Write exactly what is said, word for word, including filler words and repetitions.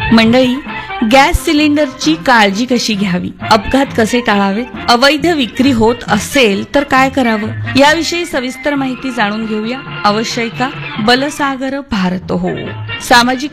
मंडळी, गॅस सिलेंडरची काळजी कशी घ्यावी, अपघात कसे टाळावेत, अवैध विक्री होत असेल तर काय करावं, याविषयी सविस्तर माहिती जाणून घेऊया. अवश्य ऐका बलसागर भारत हो. सामाजिक